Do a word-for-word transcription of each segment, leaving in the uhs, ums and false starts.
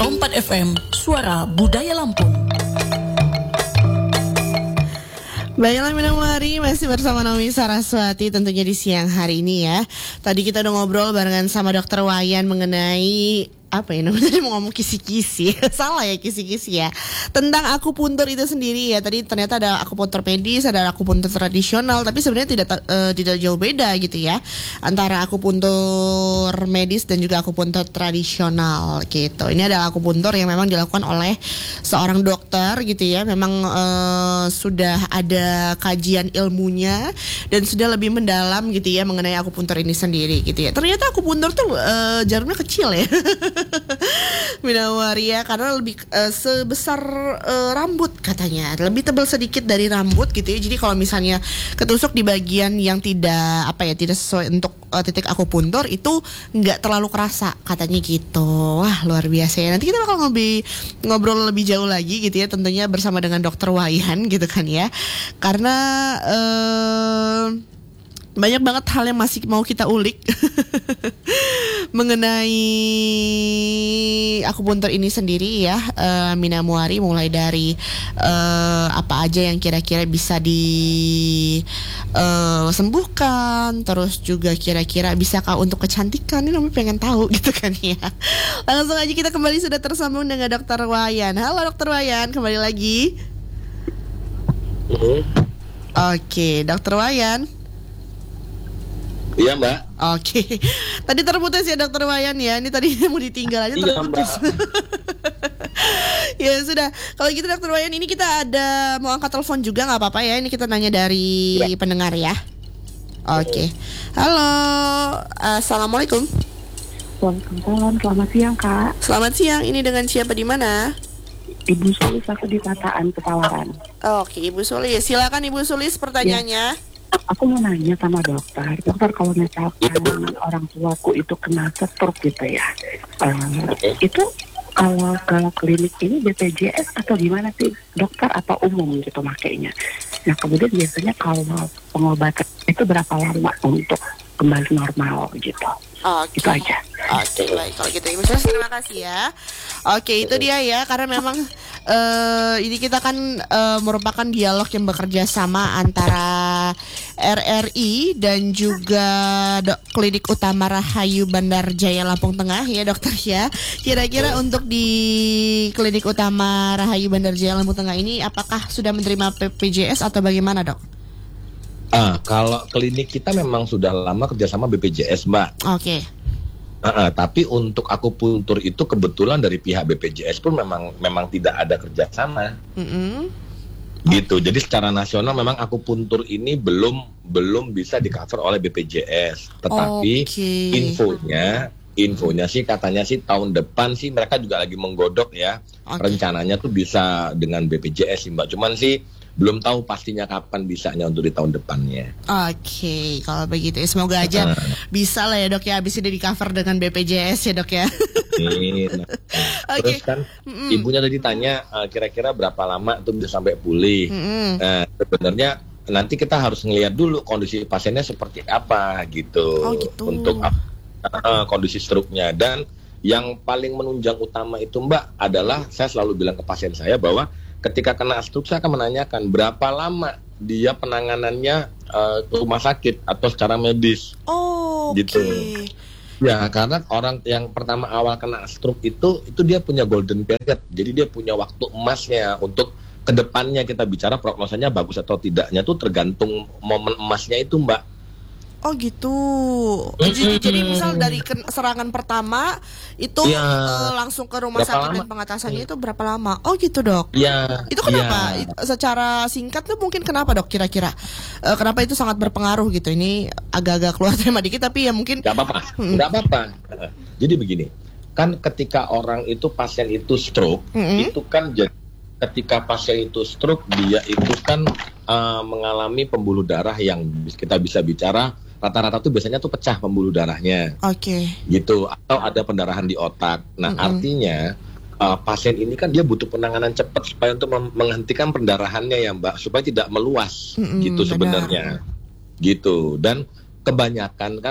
Perempat F M, Suara Budaya Lampung. Baiklah Minamwari, masih bersama Naomi Saraswati tentunya di siang hari ini ya. Tadi kita udah ngobrol barengan sama Dokter Wayan mengenai apa ya namanya, tadi mau ngomong kisi-kisi salah ya, kisi-kisi ya, tentang akupuntur itu sendiri ya. Tadi ternyata ada akupuntur medis, ada akupuntur tradisional, tapi sebenarnya tidak uh, tidak jauh beda gitu ya antara akupuntur medis dan juga akupuntur tradisional gitu. Ini adalah akupuntur yang memang dilakukan oleh seorang dokter gitu ya, memang uh, sudah ada kajian ilmunya dan sudah lebih mendalam gitu ya mengenai akupuntur ini sendiri gitu ya. Ternyata akupuntur tuh uh, jarumnya kecil ya Minamwari ya, karena lebih uh, sebesar uh, rambut katanya, lebih tebal sedikit dari rambut gitu ya. Jadi kalau misalnya ketusuk di bagian yang tidak apa ya, tidak sesuai untuk uh, titik akupuntur itu nggak terlalu kerasa katanya gitu. Wah luar biasa ya. Nanti kita bakal ngobrol ngobrol lebih jauh lagi gitu ya, tentunya bersama dengan Dokter Wayan gitu kan ya, karena uh, banyak banget hal yang masih mau kita ulik mengenai akupuntur ini sendiri ya, uh, Minamwari, mulai dari uh, apa aja yang kira-kira bisa disembuhkan, uh, terus juga kira-kira bisakah untuk kecantikan, ini namanya pengen tahu gitu kan ya. Langsung aja kita kembali sudah tersambung dengan Dokter Wayan. Halo Dokter Wayan, kembali lagi. Uh-huh. Oke, Dokter Wayan. Iya Mbak. Oke, tadi terputus ya Dokter Wayan ya. Ini tadi mau ditinggal aja terputus. Ya sudah, kalau gitu Dokter Wayan, ini kita ada mau angkat telepon juga nggak apa-apa ya. Ini kita nanya dari ya. pendengar ya. Oke, halo, assalamualaikum. Waalaikumsalam, selamat siang Kak. Selamat siang, ini dengan siapa di mana? Ibu Sulis, aku di Tataan Pesawaran. Oke Ibu Sulis, silakan Ibu Sulis pertanyaannya. Ya. Aku mau nanya sama dokter, dokter kalau misalkan orang tuaku itu kena stroke gitu ya, uh, itu kalau ke klinik ini B P J S atau gimana sih dokter, atau umum gitu makanya? Nah kemudian biasanya kalau pengobatan itu berapa lama untuk kembali normal gitu? Oke, itu aja. Oke, baik kalau gitu Ibu Sulis, terima kasih ya. Oke, itu dia ya, karena memang uh, ini kita kan uh, merupakan dialog yang bekerja sama antara R R I dan juga do- Klinik Utama Rahayu Bandar Jaya Lampung Tengah ya dokter ya. Kira-kira untuk di Klinik Utama Rahayu Bandar Jaya Lampung Tengah ini apakah sudah menerima B P J S atau bagaimana dok? Ah, kalau klinik kita memang sudah lama kerjasama B P J S Mbak. Oke. Okay. Uh, uh, tapi untuk akupuntur itu kebetulan dari pihak B P J S pun memang memang tidak ada kerjasama. Mm-hmm. Gitu. Jadi secara nasional memang akupuntur ini belum belum bisa di-cover oleh B P J S. Tetapi okay. infonya infonya sih katanya sih tahun depan sih mereka juga lagi menggodok ya. Okay. Rencananya tuh bisa dengan B P J S sih Mbak. Cuman sih belum tahu pastinya kapan bisanya untuk di tahun depannya. Oke, okay, kalau begitu ya semoga aja uh, bisa lah ya dok ya, habis ini di cover dengan B P J S ya dok ya. Nah, okay. Terus kan mm-hmm. ibunya tadi tanya uh, kira-kira berapa lama tuh bisa sampai pulih. Mm-hmm. Nah sebenarnya nanti kita harus ngelihat dulu kondisi pasiennya seperti apa gitu, oh, gitu. Untuk uh, kondisi stroke-nya. Dan yang paling menunjang utama itu Mbak adalah saya selalu bilang ke pasien saya bahwa ketika kena stroke saya akan menanyakan berapa lama dia penanganannya uh, ke rumah sakit atau secara medis. Oh, gitu. Okay. Ya, karena orang yang pertama awal kena stroke itu itu dia punya golden period. Jadi dia punya waktu emasnya untuk kedepannya kita bicara prognosanya bagus atau tidaknya tuh tergantung momen emasnya itu Mbak. Oh gitu. Jadi, jadi misal dari serangan pertama itu ya, uh, langsung ke rumah sakit lama? Dan pengatasannya itu berapa lama? Oh gitu dok. Ya. Itu kenapa? Ya. Secara singkat tuh mungkin kenapa dok kira-kira? Uh, kenapa itu sangat berpengaruh gitu? Ini agak-agak keluar tema dikit tapi ya mungkin. Gak apa-apa. Hmm. Gak apa-apa. Jadi begini, kan ketika orang itu pasien itu stroke, mm-hmm. itu kan jadi ketika pasien itu stroke dia itu kan uh, mengalami pembuluh darah yang kita bisa bicara rata-rata tuh biasanya tuh pecah pembuluh darahnya. Oke. Okay. Gitu, atau ada pendarahan di otak. Nah, mm-hmm. artinya uh, pasien ini kan dia butuh penanganan cepat supaya untuk mem- menghentikan pendarahannya ya, Mbak, supaya tidak meluas. Mm-hmm, gitu sebenarnya. Gitu. Dan kebanyakan kan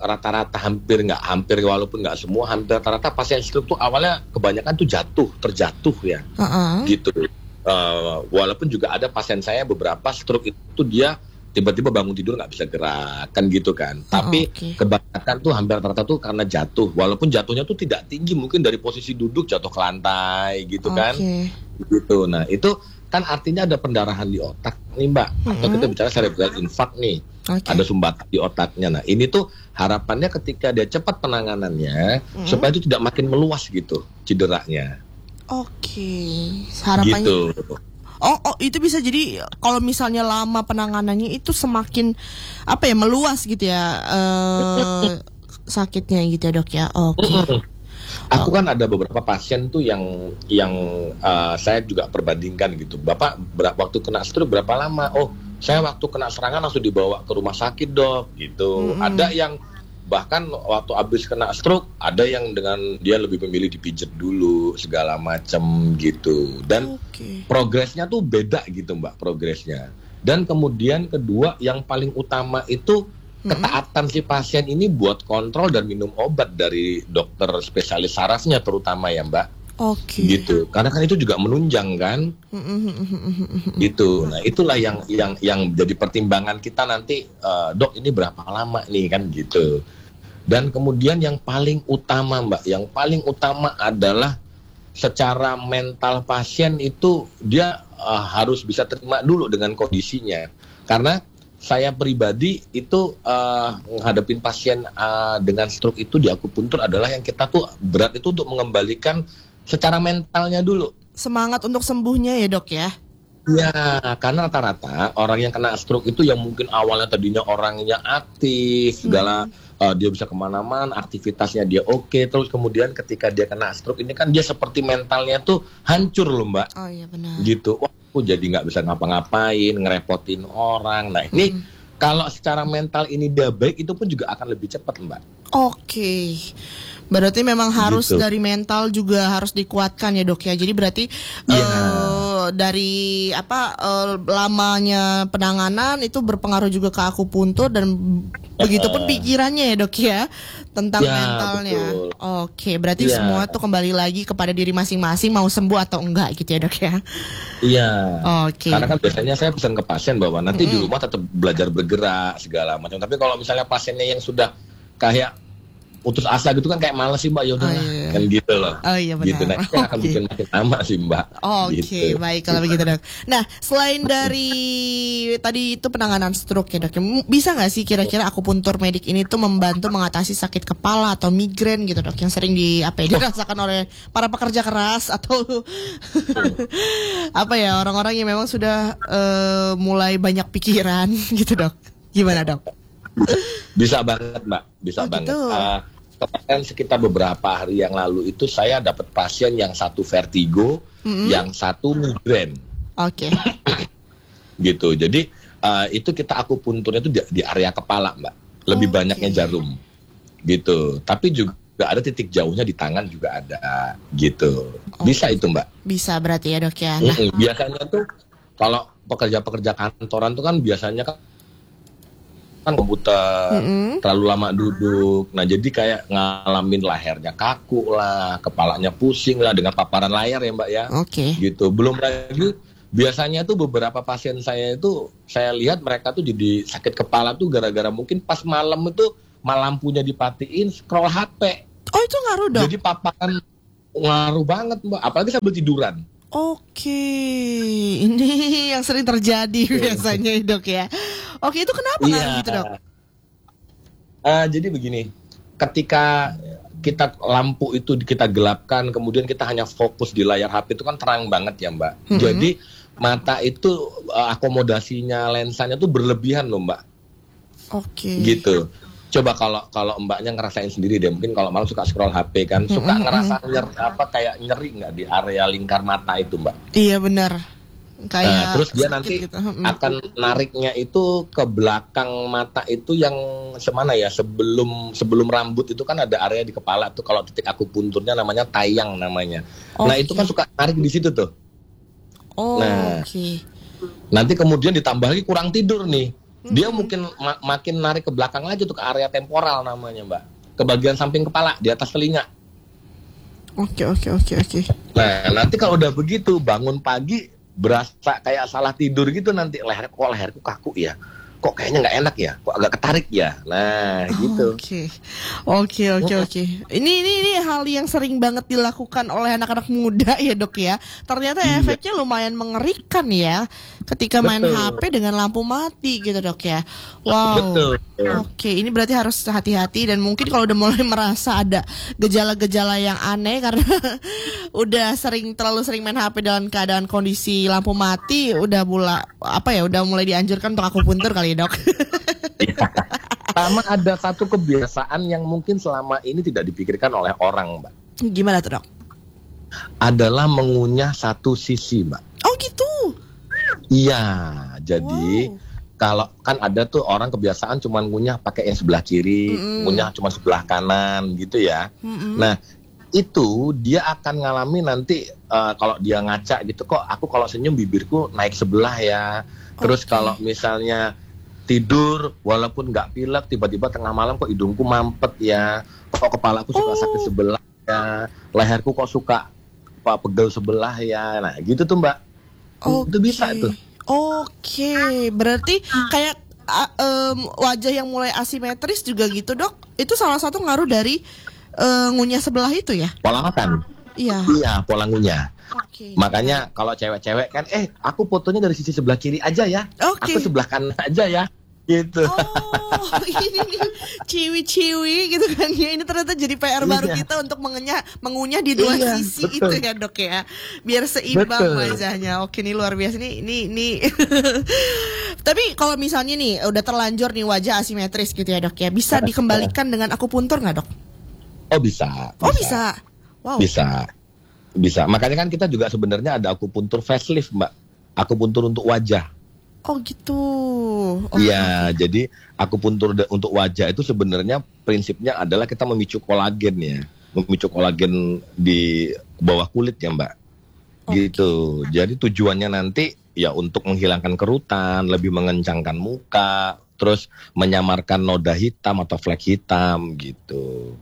rata-rata hampir nggak hampir walaupun nggak semua hampir rata-rata pasien stroke tuh awalnya kebanyakan tuh jatuh terjatuh ya uh-uh. gitu. Uh, walaupun juga ada pasien saya beberapa stroke itu dia tiba-tiba bangun tidur nggak bisa gerak kan gitu kan. Oh, tapi okay. kebanyakan tuh hampir rata-rata tuh karena jatuh. Walaupun jatuhnya tuh tidak tinggi, mungkin dari posisi duduk jatuh ke lantai gitu okay. kan. Gitu. Nah itu kan artinya ada pendarahan di otak nih Mbak. Mm-hmm. Atau kita bicara cerebral infarct nih. Okay. Ada sumbatan di otaknya. Nah ini tuh harapannya ketika dia cepat penanganannya mm-hmm. supaya itu tidak makin meluas gitu cederanya. Oke, okay. harapannya. Gitu. Oh, oh itu bisa jadi kalau misalnya lama penanganannya itu semakin apa ya meluas gitu ya uh, sakitnya gitu ya dok ya. Oke. Okay. Aku kan ada beberapa pasien tuh yang yang uh, saya juga perbandingkan gitu. Bapak berapa waktu kena stroke berapa lama? Oh, saya waktu kena serangan langsung dibawa ke rumah sakit dok gitu. Mm-hmm. Ada yang bahkan waktu habis kena stroke ada yang dengan dia lebih memilih dipijet dulu segala macam gitu. Dan okay. progresnya tuh beda gitu Mbak progresnya. Dan kemudian kedua yang paling utama itu ketaatan si pasien ini buat kontrol dan minum obat dari dokter spesialis sarafnya terutama ya Mbak. Oke. Okay. Gitu. Karena kan itu juga menunjang kan. Gitu. Nah, itulah yang yang yang jadi pertimbangan kita nanti uh, dok ini berapa lama nih kan gitu. Dan kemudian yang paling utama Mbak, yang paling utama adalah secara mental pasien itu dia uh, harus bisa terima dulu dengan kondisinya. Karena saya pribadi itu uh, menghadapin pasien uh, dengan stroke itu di akupuntur adalah yang kita tuh berat itu untuk mengembalikan secara mentalnya dulu. Semangat untuk sembuhnya ya dok ya? Ya, karena rata-rata orang yang kena stroke itu yang mungkin awalnya tadinya orangnya aktif, segala hmm. uh, dia bisa kemana-mana, aktivitasnya dia oke, okay, terus kemudian ketika dia kena stroke ini kan dia seperti mentalnya tuh hancur loh Mbak. Oh iya benar. Gitu, wah aku jadi nggak bisa ngapa-ngapain, ngerepotin orang. Nah ini hmm. kalau secara mental ini dia baik itu pun juga akan lebih cepat Mbak. Oke. Okay. Berarti memang harus gitu. Dari mental juga harus dikuatkan ya dok ya. Jadi berarti yeah. uh, dari apa uh, lamanya penanganan itu berpengaruh juga ke akupuntur dan uh, begitupun pikirannya ya dok ya tentang yeah, mentalnya. Betul. Oke, berarti yeah. semua tuh kembali lagi kepada diri masing-masing mau sembuh atau enggak gitu ya dok ya. Iya. Yeah. Oke. Okay. Karena kan biasanya saya pesan ke pasien bahwa nanti mm-hmm. di rumah tetap belajar bergerak segala macam. Tapi kalau misalnya pasiennya yang sudah kayak putus asa gitu kan kayak males sih Mbak, yaudah oh, iya. kan gitu loh. Oh iya benar. Gitu, nah, itu okay. akan bikin makin lama sih Mbak. Oh, Oke, okay. gitu. Baik kalau begitu dok. Nah, selain dari tadi itu penanganan stroke ya dok, bisa nggak sih kira-kira akupuntur medik ini tuh membantu mengatasi sakit kepala atau migrain gitu dok, yang sering di apa ya, dirasakan oleh para pekerja keras atau apa ya orang-orang yang memang sudah uh, mulai banyak pikiran gitu dok. Gimana dok? Bisa banget Mbak, bisa oh, banget. Gitu. Uh, Kemarin sekitar beberapa hari yang lalu itu saya dapat pasien yang satu vertigo, mm-hmm. yang satu migrain. Oke. Okay. Gitu. Jadi uh, itu kita akupunturnya itu di, di area kepala Mbak. Lebih okay. banyaknya jarum. Gitu. Tapi juga ada titik jauhnya di tangan juga ada. Gitu. Okay. Bisa itu Mbak. Bisa berarti ya dok ya. Nah. Mm-hmm. Biasanya tuh kalau pekerja-pekerja kantoran tuh kan biasanya kan kan komputer, mm-hmm. terlalu lama duduk. Nah jadi kayak ngalamin lehernya kaku lah, kepalanya pusing lah dengan paparan layar ya Mbak ya. Oke. Okay. Gitu. Belum lagi biasanya tuh beberapa pasien saya itu saya lihat mereka tuh jadi sakit kepala tuh gara-gara mungkin pas malam itu lampunya dipatiin scroll H P. Oh itu ngaruh dong. Jadi paparan ngaruh banget Mbak, apalagi sambil tiduran. Oke, ini yang sering terjadi biasanya dok ya. Oke, itu kenapa iya. kan gitu dok? Uh, jadi begini, ketika kita lampu itu kita gelapkan, kemudian kita hanya fokus di layar H P itu kan terang banget ya Mbak. Mm-hmm. Jadi mata itu uh, akomodasinya lensanya tuh berlebihan loh Mbak. Oke. Gitu. Coba kalau kalau Mbaknya ngerasain sendiri deh, mungkin kalau malam suka scroll H P kan, suka mm-hmm. ngerasa nyeri apa kayak nyeri nggak di area lingkar mata itu Mbak? Iya benar. Kayak nah, terus dia nanti gitu. akan nariknya itu ke belakang mata itu yang semana ya, sebelum sebelum rambut itu kan ada area di kepala tuh, kalau titik akupunturnya namanya tayang namanya. Okay. Nah itu kan suka narik di situ tuh. Oh, nah, okay. nanti kemudian ditambah lagi kurang tidur nih. Dia mungkin ma- makin narik ke belakang aja tuh, ke area temporal namanya, Mbak. Ke bagian samping kepala, di atas telinga. Oke, oke, oke, oke. Nah, nanti kalau udah begitu, bangun pagi berasa kayak salah tidur gitu nanti. Leher, kok leherku kaku ya? Kok kayaknya nggak enak ya? Kok agak ketarik ya? Nah, gitu. Oke, oke, oke, oke. Ini, ini, ini hal yang sering banget dilakukan oleh anak-anak muda ya dok ya. Ternyata Iya. efeknya lumayan mengerikan ya, ketika main Betul. H P dengan lampu mati gitu dok ya. Wow. Betul. Oke, ini berarti harus hati-hati dan mungkin kalau udah mulai merasa ada gejala-gejala yang aneh karena udah sering terlalu sering main H P dalam keadaan kondisi lampu mati, udah mulai apa ya, udah mulai dianjurkan untuk akupuntur kali ya, dok. Sama ada satu kebiasaan yang mungkin selama ini tidak dipikirkan oleh orang, Mbak. Gimana tuh dok? Adalah mengunyah satu sisi, Mbak. Oh gitu. Iya, jadi Wow. kalau kan ada tuh orang kebiasaan cuma ngunyah pakai yang sebelah kiri, Mm-mm. ngunyah cuma sebelah kanan gitu ya. Mm-mm. Nah, itu dia akan ngalami nanti eh, kalau dia ngaca gitu, kok aku kalau senyum bibirku naik sebelah ya. Terus Oke. kalau misalnya tidur walaupun nggak pilek, tiba-tiba tengah malam kok hidungku mampet ya. Kok kepalaku suka Oh. sakit sebelah ya. Leherku kok suka apa, pegel sebelah ya. Nah, gitu tuh, Mbak. Itu bisa Oke. tuh. Oke, berarti kayak a- em, wajah yang mulai asimetris juga gitu dok. Itu salah satu ngaruh dari eh, ngunyah sebelah itu ya? Pola makan. Iya. Iya, pola ngunyah. Oke. Makanya kalau cewek-cewek kan, eh aku fotonya dari sisi sebelah kiri aja ya. Oke. Aku sebelah kanan aja ya. Gitu. Oh, ini nih ciwi-ciwi gitu kan ya. Ini ternyata jadi P R baru Iya. kita untuk mengunyah mengunyah di dua Iya, sisi betul. itu ya dok ya. Biar seimbang Betul. wajahnya. Oke, ini luar biasa nih. Ini ini. Tapi kalau misalnya nih udah terlanjur nih wajah asimetris gitu ya dok ya, bisa dikembalikan dengan akupuntur nggak dok? Oh bisa. Oh bisa. Wow. Bisa. Bisa. Makanya kan kita juga sebenarnya ada akupuntur facelift, Mbak. Akupuntur untuk wajah. Oh gitu. Oke. Iya, jadi akupuntur de- untuk wajah itu sebenarnya prinsipnya adalah kita memicu kolagen ya. Memicu kolagen di bawah kulit ya, Mbak. Oke. Gitu. Jadi tujuannya nanti ya untuk menghilangkan kerutan, lebih mengencangkan muka, terus menyamarkan noda hitam atau flek hitam gitu.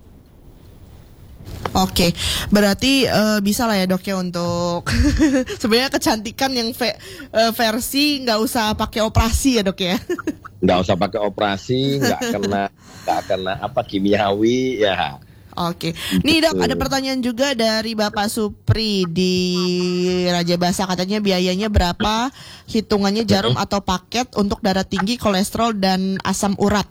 Oke, berarti eh, bisa lah ya dok ya untuk sebenarnya kecantikan yang ve- eh, versi nggak usah pakai operasi ya dok ya. Nggak usah pakai operasi, nggak kena nggak kena apa kimiawi ya. Oke, nih dok ada pertanyaan juga dari Bapak Supri di Raja Basa, katanya biayanya berapa, hitungannya jarum atau paket untuk darah tinggi, kolesterol dan asam urat.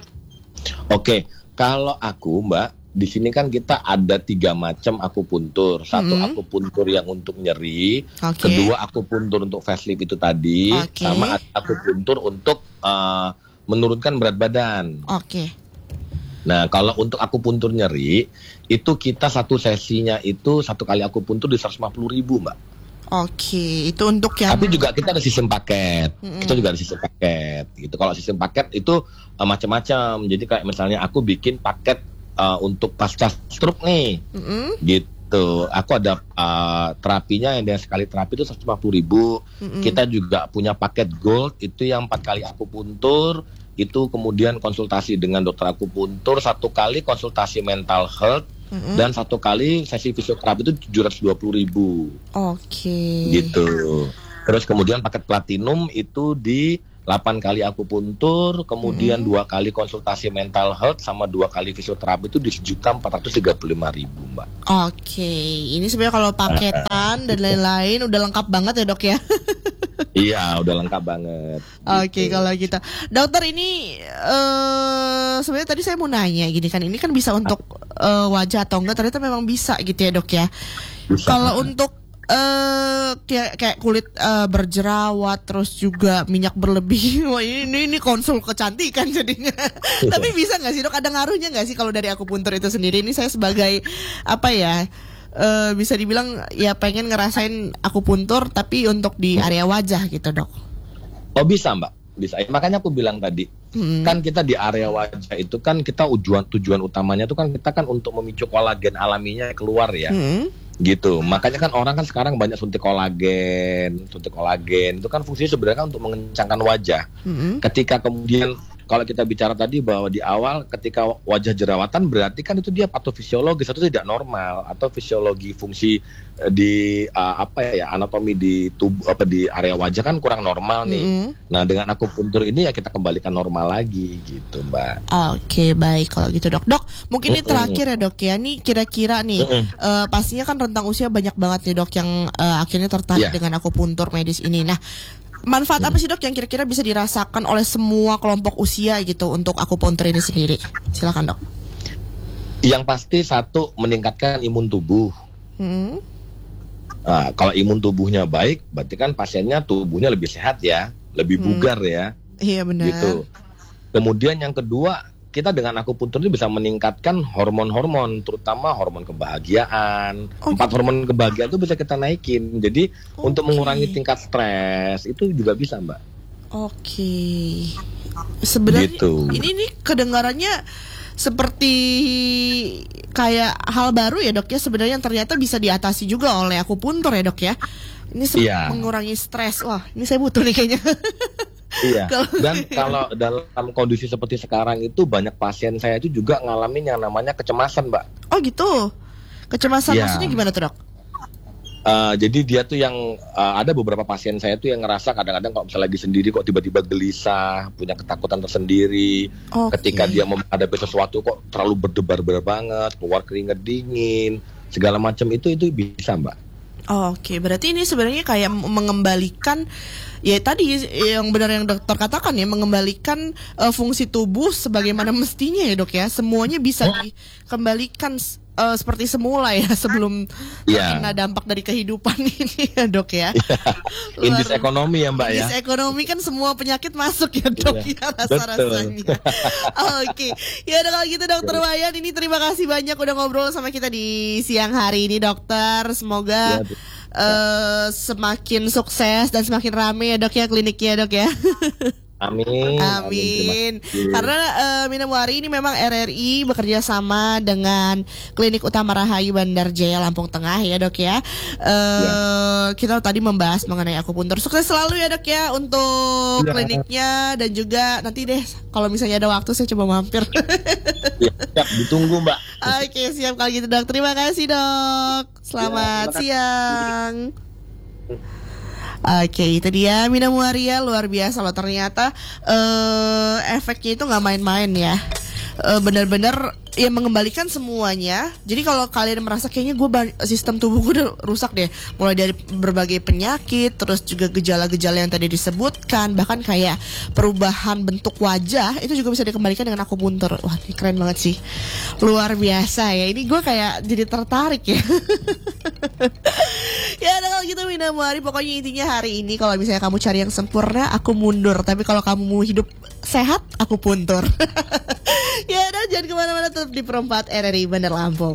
Oke, kalau aku Mbak, di sini kan kita ada tiga macam akupuntur. Satu Hmm. akupuntur yang untuk nyeri, Oke. kedua akupuntur untuk facelift itu tadi, Oke. sama akupuntur untuk uh, menurunkan berat badan. Oke. Nah, kalau untuk akupuntur nyeri, itu kita satu sesinya itu satu kali akupuntur di seratus lima puluh ribu, Mbak. Oke, itu untuk yang Tapi juga kita ada sistem paket. Mm-mm. Kita juga ada sistem paket. Gitu. Kalau sistem paket itu uh, macam-macam. Jadi kayak misalnya aku bikin paket uh, untuk pasca stroke nih. Mm-mm. Gitu. Aku ada uh, terapinya yang dengan sekali terapi itu seratus lima puluh ribu. Mm-mm. Kita juga punya paket gold itu yang empat kali akupuntur. Itu kemudian konsultasi dengan dokter akupuntur, satu kali konsultasi mental health, Mm-mm. dan satu kali sesi fisioterapi itu tujuh ratus dua puluh ribu. Oke. Gitu. Terus kemudian paket platinum itu di delapan kali akupuntur, kemudian dua kali konsultasi mental health sama dua kali fisioterapi itu di sejuta empat ratus tiga puluh lima ribu, Mbak. Oke, ini sebenarnya kalau paketan dan lain-lain udah lengkap banget ya dok ya. Iya, udah lengkap banget. Oke, Gitu. kalau gitu, dokter ini eh sebenarnya tadi saya mau nanya gini kan, ini kan bisa untuk eh, wajah atau enggak? Ternyata memang bisa gitu ya dok ya. Bisa. Kalau untuk eh kayak kayak kulit eh, berjerawat, terus juga minyak berlebih, wah ini ini konsul kecantikan jadinya. Tapi bisa nggak sih dok? Ada ngaruhnya nggak sih kalau dari akupuntur itu sendiri? Ini saya sebagai apa ya? eh, bisa dibilang ya pengen ngerasain akupuntur tapi untuk di area wajah gitu dok. Oh bisa, Mbak, bisa. Ya, makanya aku bilang tadi, Hmm. kan kita di area wajah itu kan kita tujuan tujuan utamanya itu kan kita kan untuk memicu kolagen alaminya keluar ya. Hmm. Gitu. Makanya kan orang kan sekarang banyak suntik kolagen, suntik kolagen itu kan fungsinya sebenarnya kan untuk mengencangkan wajah. Mm-hmm. Ketika kemudian kalau kita bicara tadi bahwa di awal ketika wajah jerawatan berarti kan itu dia patofisiologis atau tidak normal atau fisiologi fungsi uh, di uh, apa ya anatomi di tubuh apa di area wajah kan kurang normal nih. Mm-hmm. Nah dengan akupuntur ini ya kita kembalikan normal lagi gitu Mbak. Oke baik kalau gitu dok. Dok mungkin mm-hmm. ini terakhir ya dok ya. Nih kira-kira nih mm-hmm. uh, pastinya kan rentang usia banyak banget nih dok yang uh, akhirnya tertarik yeah. dengan akupuntur medis ini. Nah manfaat apa sih dok yang kira-kira bisa dirasakan oleh semua kelompok usia gitu untuk akupuntur ini sendiri? Silakan dok. Yang pasti satu meningkatkan imun tubuh. Hmm. Nah, kalau imun tubuhnya baik, berarti kan pasiennya tubuhnya lebih sehat ya, lebih bugar hmm. ya. Iya benar. Gitu. Kemudian yang kedua, kita dengan akupuntur ini bisa meningkatkan hormon-hormon, terutama hormon kebahagiaan. Okay. Empat hormon kebahagiaan itu bisa kita naikin. Jadi okay. untuk mengurangi tingkat stres itu juga bisa, Mbak. Oke. Okay. Sebenarnya gitu. ini nih kedengarannya seperti kayak hal baru ya dok ya. Sebenarnya yang ternyata bisa diatasi juga oleh akupuntur ya dok ya. Ini se- yeah. mengurangi stres. Wah, ini saya butuh nih kayaknya. Iya, dan kalau dalam kondisi seperti sekarang itu banyak pasien saya itu juga ngalamin yang namanya kecemasan, Mbak. Oh gitu, kecemasan ya. Maksudnya gimana tuh dok? Uh, jadi dia tuh yang uh, ada beberapa pasien saya tuh yang ngerasa kadang-kadang kalau misalnya lagi sendiri kok tiba-tiba gelisah, punya ketakutan tersendiri. Okay. Ketika dia menghadapi sesuatu kok terlalu berdebar-debar banget, keluar keringat dingin, segala macam itu itu bisa, Mbak. Oh, Oke, okay. Berarti ini sebenarnya kayak mengembalikan ya tadi yang benar yang dokter katakan ya, mengembalikan uh, fungsi tubuh sebagaimana mestinya ya dok ya. Semuanya bisa dikembalikan uh, seperti semula ya sebelum yeah. kena dampak dari kehidupan ini ya dok ya. Yeah. Indis ekonomi ya Mbak ya. Indis ekonomi kan semua penyakit masuk ya dok yeah. ya rasa-rasanya. Oke, okay. Ya kalau gitu dokter Wayan ini terima kasih banyak udah ngobrol sama kita di siang hari ini dokter. Semoga yeah. Uh, semakin sukses dan semakin ramai ya dok ya kliniknya dok ya. Amin. Amin. Karena uh, Minamwari ini memang R R I bekerja sama dengan Klinik Utama Rahayu Bandar Jaya Lampung Tengah ya dok ya. Uh, ya. Kita tadi membahas mengenai akupuntur. Sukses selalu ya dok ya untuk ya. kliniknya dan juga nanti deh kalau misalnya ada waktu saya coba mampir. Ya, siap, ditunggu Mbak. Oke siap kalau gitu dok. Terima kasih dok. Selamat ya, siang. Oke, itu dia Minamwari ya, luar biasa loh ternyata uh, efeknya itu nggak main-main ya. Uh, benar-benar ya mengembalikan semuanya. Jadi kalau kalian merasa kayaknya gue sistem tubuh gue udah rusak deh, mulai dari berbagai penyakit, terus juga gejala-gejala yang tadi disebutkan, bahkan kayak perubahan bentuk wajah itu juga bisa dikembalikan dengan akupuntur. Wah, ini keren banget sih, luar biasa ya. Ini gue kayak jadi tertarik ya. Ya kalau gitu Minamwari, pokoknya intinya hari ini kalau misalnya kamu cari yang sempurna, aku mundur. Tapi kalau kamu mau hidup sehat, aku puntur. Ya udah jangan kemana-mana, tetap di Perempat R R I Bandar Lampung.